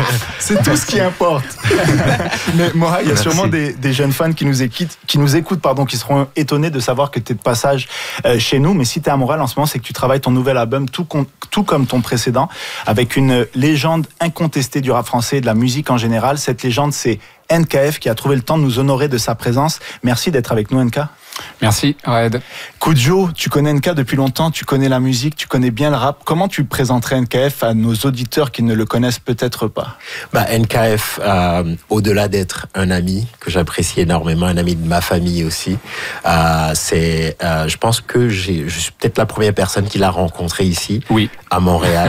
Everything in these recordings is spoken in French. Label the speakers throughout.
Speaker 1: C'est tout ce qui importe. Mais Mora, il y a sûrement des jeunes fans qui nous écoutent, qui seront étonnés de savoir que tu es de passage chez nous. Mais si tu es à Montréal en ce moment, c'est que tu travailles ton nouvel album, tout comme ton précédent, avec une légende incontestée du rap français et de la musique en général. Cette légende, c'est NKF qui a trouvé le temps de nous honorer de sa présence. Merci d'être avec nous, NK.
Speaker 2: Merci, Red.
Speaker 1: Kudjo, tu connais NK depuis longtemps, tu connais la musique, tu connais bien le rap. Comment tu présenterais NKF à nos auditeurs qui ne le connaissent peut-être pas?
Speaker 3: NKF, au-delà d'être un ami que j'apprécie énormément, un ami de ma famille aussi, je pense que je suis peut-être la première personne qui l'a rencontré ici,
Speaker 2: oui,
Speaker 3: à Montréal.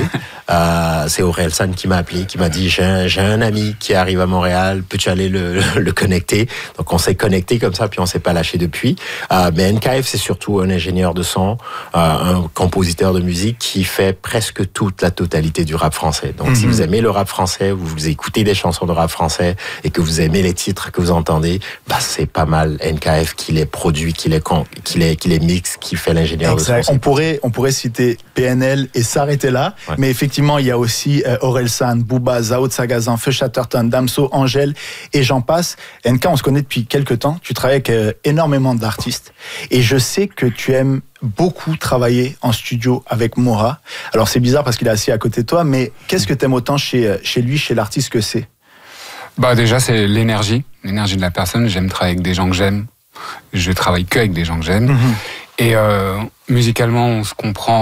Speaker 3: C'est Orelsan qui m'a appelé, qui m'a dit j'ai un ami qui arrive à Montréal, peux-tu aller le connecter? Donc on s'est connecté comme ça, puis on s'est pas lâché depuis. Mais NKF, c'est surtout un ingénieur de son, un compositeur de musique qui fait presque toute la totalité du rap français. Donc si vous aimez le rap français, vous écoutez des chansons de rap français et que vous aimez les titres que vous entendez, c'est pas mal NKF qui les produit, qui les mixe, qui fait l'ingénieur de son.
Speaker 1: On pourrait citer PNL et s'arrêter là, ouais. Mais effectivement, il y a aussi Orelsan, Booba, Zao de Sagazan, Feu Chatterton, Damso, Angèle et j'en passe. NK, on se connaît depuis quelques temps. Tu travailles avec énormément d'artistes et je sais que tu aimes beaucoup travailler en studio avec Mora. Alors c'est bizarre parce qu'il est assis à côté de toi, mais qu'est-ce que tu aimes autant chez lui, chez l'artiste que c'est?
Speaker 2: Déjà, c'est l'énergie de la personne. J'aime travailler avec des gens que j'aime. Je travaille que avec des gens que j'aime. Et musicalement, on se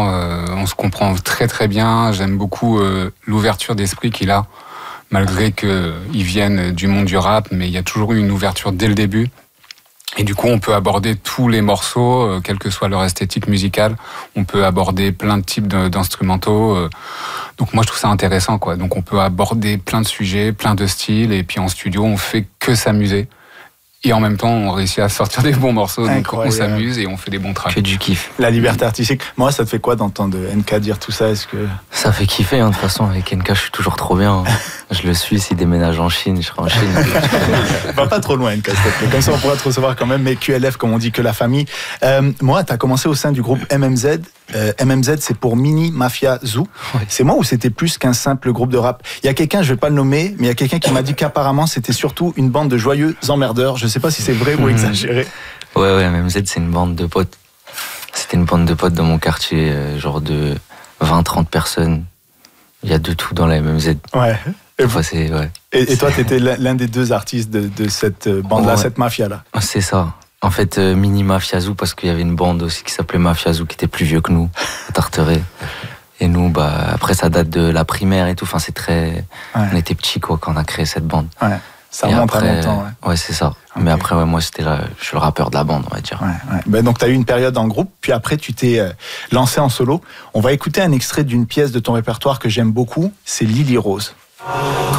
Speaker 2: comprend très très bien. J'aime beaucoup l'ouverture d'esprit qu'il a, malgré qu'il vienne du monde du rap, mais il y a toujours eu une ouverture dès le début. Et du coup, on peut aborder tous les morceaux, quelle que soit leur esthétique musicale. On peut aborder plein de types d'instrumentaux. Donc moi, je trouve ça intéressant, quoi. Donc on peut aborder plein de sujets, plein de styles, et puis en studio, on fait que s'amuser. Et en même temps, on réussit à sortir des bons morceaux, donc on s'amuse et on fait des bons tracks.
Speaker 4: Que du kiff.
Speaker 1: La liberté artistique. Moi, ça te fait quoi d'entendre NK dire tout ça? Est-ce que
Speaker 4: ça fait kiffer, de toute façon, avec NK, je suis toujours trop bien. Je le suis, s'il déménage en Chine, je serai en Chine.
Speaker 1: Va pas trop loin, NK, s'il te plaît. Comme ça, on pourra te recevoir quand même, mais QLF, comme on dit, que la famille. Moi, t'as commencé au sein du groupe MMZ. MMZ, c'est pour Mini Mafia Zoo. Oui. C'est moi ou c'était plus qu'un simple groupe de rap? Il y a quelqu'un, je vais pas le nommer, mais il y a quelqu'un qui m'a dit qu'apparemment, c'était surtout une bande de joyeux emmerdeurs. Je sais pas si c'est vrai ou exagéré.
Speaker 4: Ouais, MMZ, c'est une bande de potes. C'était une bande de potes dans mon quartier, genre de 20-30 personnes. Il y a de tout dans la MMZ.
Speaker 1: Ouais. Et toi, t'étais l'un des deux artistes de cette bande-là, cette mafia-là.
Speaker 4: C'est ça. En fait, Mini Mafia Zoo, parce qu'il y avait une bande aussi qui s'appelait Mafia Zoo, qui était plus vieux que nous, à Tarteret. Et nous, après, ça date de la primaire et tout. Enfin, c'est très... Ouais. On était petits, quoi, quand on a créé cette bande.
Speaker 1: Ouais. Ça remonte à longtemps, ouais.
Speaker 4: Ouais, c'est ça. Okay. Mais après, moi, je suis le rappeur de la bande, on va dire.
Speaker 1: Ouais. Donc, tu as eu une période en groupe, puis après, tu t'es lancé en solo. On va écouter un extrait d'une pièce de ton répertoire que j'aime beaucoup, c'est Lily Rose.